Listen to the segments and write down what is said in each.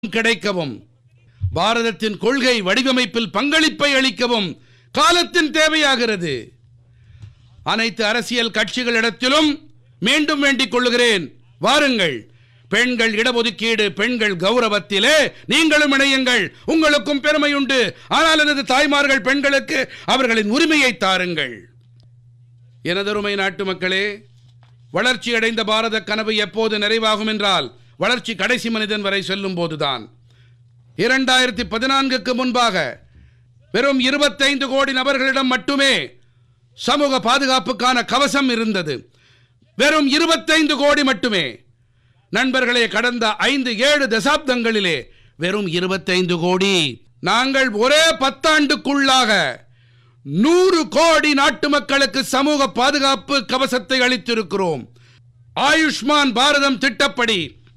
கிடைக்கவும் பாரதத்தின் கொள்கை வடிவமைப்பில் பங்களிப்பை அளிக்கவும் காலத்தின் தேவையாகிறது. அனைத்து அரசியல் கட்சிகளிடத்திலும் மீண்டும் வேண்டிக் கொள்கிறேன், வாருங்கள், பெண்கள் இடஒதுக்கீடு, பெண்கள் கௌரவத்திலே நீங்களும் இணையுங்கள். உங்களுக்கும் பெருமை உண்டு. ஆனால் எனது தாய்மார்கள் பெண்களுக்கு அவர்களின் உரிமையை தாருங்கள். எனதருமை நாட்டு மக்களே, வளர்ச்சி அடைந்த பாரத கனவு எப்போது நிறைவாகும் என்றால் வளர்ச்சி கடைசி மனிதன் வரை செல்லும் போதுதான். 2014க்கு முன்பாக வெறும் 25 கோடி நபர்களிடம் மட்டுமே சமூக பாதுகாப்புக்கான கவசம் இருந்தது. வெறும் 25 கோடி மட்டுமே. நண்பர்களே, கடந்த 5-7 தசாப்தங்களிலே வெறும் 25 கோடி. நாங்கள் ஒரே 10 ஆண்டுக்குள்ளாக 100 கோடி நாட்டு மக்களுக்கு சமூக பாதுகாப்பு கவசத்தை அளித்திருக்கிறோம். ஆயுஷ்மான் பாரதம் திட்டப்படி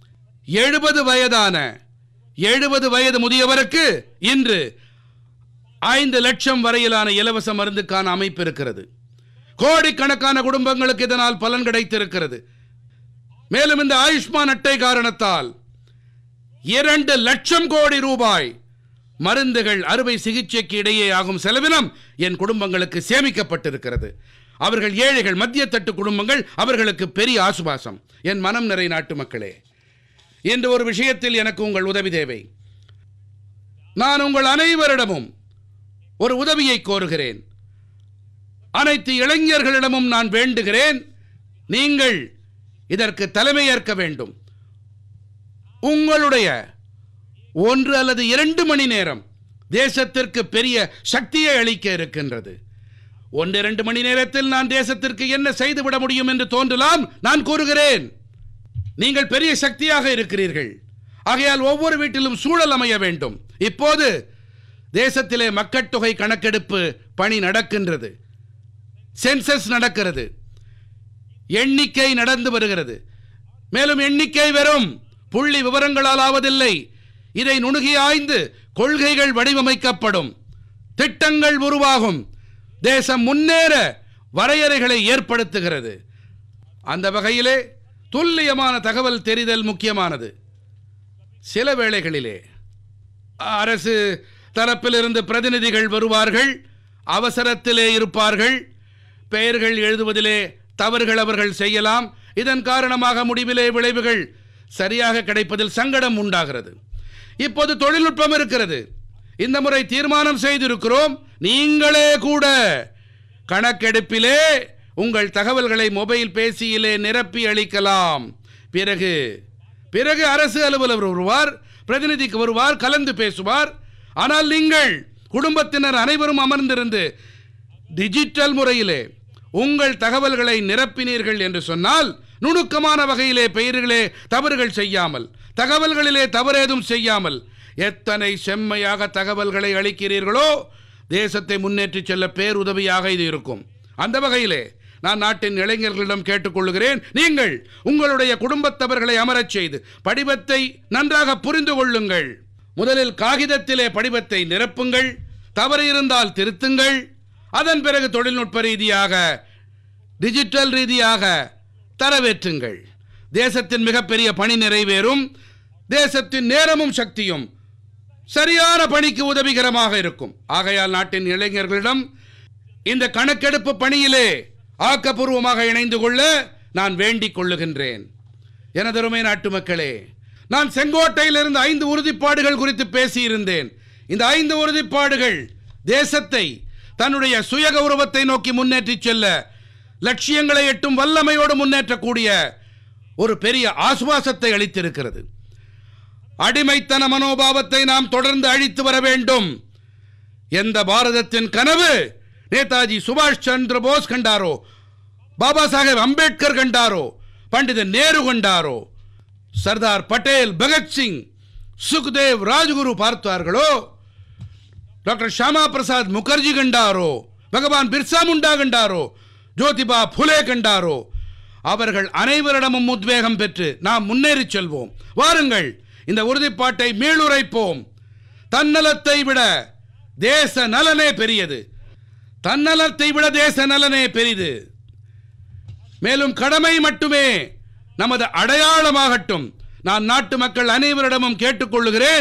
70 வயது முதியவருக்கு இன்று 5 லட்சம் வரையிலான இலவச மருந்துக்கான அமைப்பு இருக்கிறது. கோடிக்கணக்கான குடும்பங்களுக்கு இதனால் பலன் கிடைத்திருக்கிறது. மேலும் இந்த ஆயுஷ்மான் அட்டை காரணத்தால் 2 லட்சம் கோடி ரூபாய் மருந்துகள், அறுவை சிகிச்சைக்கு இடையே ஆகும் செலவினம் என் குடும்பங்களுக்கு சேமிக்கப்பட்டிருக்கிறது. அவர்கள் ஏழைகள், மத்திய தட்டு குடும்பங்கள், அவர்களுக்கு பெரிய ஆசுவாசம். என் மனம் நிறை நாட்டு மக்களே, இன்று ஒரு விஷயத்தில் எனக்கு உங்கள் உதவி தேவை. நான் உங்கள் அனைவரிடமும் ஒரு உதவியை கோருகிறேன். அனைத்து இளைஞர்களிடமும் நான் வேண்டுகிறேன், நீங்கள் இதற்கு தலைமையேற்க வேண்டும். உங்களுடைய 1 அல்லது 2 மணி நேரம் தேசத்திற்கு பெரிய சக்தியை அளிக்க இருக்கின்றது. 1-2 மணி நேரத்தில் நான் தேசத்திற்கு என்ன செய்துவிட முடியும் என்று தோன்றலாம். நான் கூறுகிறேன், நீங்கள் பெரிய சக்தியாக இருக்கிறீர்கள். ஆகையால் ஒவ்வொரு வீட்டிலும் சூழல் அமைய வேண்டும். இப்போது தேசத்திலே மக்கட்தொகை கணக்கெடுப்பு பணி நடக்கின்றது. சென்சஸ் நடக்கிறது. எண்ணிக்கை நடந்து வருகிறது. மேலும் எண்ணிக்கை வெறும் புள்ளி விவரங்களால் ஆவதில்லை. இதை நுணுகி ஆய்ந்து கொள்கைகள் வடிவமைக்கப்படும், திட்டங்கள் உருவாகும், தேசம் முன்னேற வரையறைகளை ஏற்படுத்துகிறது. அந்த வகையிலே துல்லியமான தகவல் தெரிதல் முக்கியமானது. சில வேளைகளிலே அரசு தரப்பிலிருந்து பிரதிநிதிகள் வருவார்கள், அவசரத்திலே இருப்பார்கள், பெயர்கள் எழுதுவதிலே தவறுகள் அவர்கள் செய்யலாம். இதன் காரணமாக முடிவிலே விளைவுகள் சரியாக கிடைப்பதில் சங்கடம் உண்டாகிறது. இப்போது தொழில்நுட்பம் இருக்கிறது. இந்த முறை தீர்மானம் செய்திருக்கிறோம், நீங்களே கூட கணக்கெடுப்பிலே உங்கள் தகவல்களை மொபைல் பேசியிலே நிரப்பி அளிக்கலாம். பிறகு அரசு அலுவலர் வருவார், பிரதிநிதிக்கு வருவார், கலந்து பேசுவார். ஆனால் நீங்கள் குடும்பத்தினர் அனைவரும் அமர்ந்திருந்து டிஜிட்டல் முறையிலே உங்கள் தகவல்களை நிரப்பினீர்கள் என்று சொன்னால், நுணுக்கமான வகையிலே பெயர்களே தவறுகள் செய்யாமல், தகவல்களிலே தவறேதும் செய்யாமல் எத்தனை செம்மையாக தகவல்களை அளிக்கிறீர்களோ தேசத்தை முன்னேற்றி செல்ல பேருதவியாக இது இருக்கும். அந்த வகையிலே நான் நாட்டின் இளைஞர்களிடம் கேட்டுக்கொள்கிறேன், நீங்கள் உங்களுடைய குடும்பத்தவர்களை அமரச் செய்து படிவத்தை நன்றாக புரிந்து கொள்ளுங்கள். முதலில் காகிதத்திலே படிவத்தை நிரப்புங்கள், தவறு இருந்தால் திருத்துங்கள். அதன் பிறகு தொழில்நுட்ப ரீதியாக, டிஜிட்டல் ரீதியாக தரவேற்றுங்கள். தேசத்தின் மிகப்பெரிய பணி நிறைவேறும். தேசத்தின் நேரமும் சக்தியும் சரியான பணிக்கு உதவிகரமாக இருக்கும். ஆகையால் நாட்டின் இளைஞர்களிடம் இந்த கணக்கெடுப்பு பணியிலே ஆக்கப்பூர்வமாக இணைந்து கொள்ள நான் வேண்டிக் கொள்ளுகின்றேன். எனதருமை நாட்டு மக்களே, நான் செங்கோட்டையிலிருந்து 5 உறுதிப்பாடுகள் குறித்து பேசியிருந்தேன். இந்த 5 உறுதிப்பாடுகள் தேசத்தை தன்னுடைய சுய கௌரவத்தை நோக்கி முன்னேற்றி செல்ல, லட்சியங்களை எட்டும் வல்லமையோடு முன்னேற்றக்கூடிய ஒரு பெரிய ஆசுவாசத்தை அளித்திருக்கிறது. அடிமைத்தன மனோபாவத்தை நாம் தொடர்ந்து அழித்து வர வேண்டும். எந்த பாரதத்தின் கனவு நேதாஜி சுபாஷ் சந்திர போஸ் கண்டாரோ, பாபா சாஹேப் அம்பேத்கர் கண்டாரோ, பண்டித நேரு கண்டாரோ, சர்தார் பட்டேல், பகத்சிங், சுக்தேவ், ராஜ்குரு பார்த்தார்களோ, டாக்டர் ஷாமா பிரசாத் முகர்ஜி கண்டாரோ, பகவான் பிர்சா முண்டா கண்டாரோ, ஜோதிபா புலே கண்டாரோ, அவர்கள் அனைவரிடமும் உத்வேகம் பெற்று நாம் முன்னேறி செல்வோம். வாருங்கள், இந்த உறுதிப்பாட்டை மீளுரைப்போம். தன்னலத்தை விட தேச நலனே பெரியது. தன்னலத்தை விட தேச நலனே பெரிது. மேலும் கடமை மட்டுமே நமது அடையாளமாகட்டும். நான் நாட்டு மக்கள் அனைவரிடமும் கேட்டுக்கொள்ளுகிறேன்,